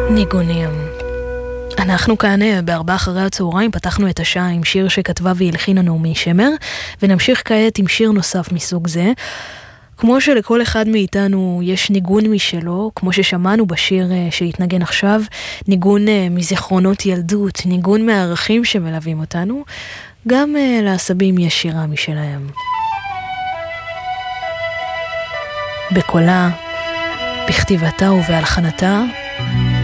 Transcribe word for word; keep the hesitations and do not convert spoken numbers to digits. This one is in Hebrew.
ניגונים. אנחנו כאן בארבע אחרי הצהריים פתחנו את השעה עם שיר שכתבה והלחינה נעמי שמר, ונמשיך כעת עם שיר נוסף מסוג זה. כמו שלכל אחד מאיתנו יש ניגון משלו, כמו ששמענו בשיר שהתנגן עכשיו, ניגון מזיכרונות ילדות, ניגון מהערכים שמלווים אותנו, גם לעשבים יש שירה משלהם. בקולה, בכתיבתה ובהלחנתה,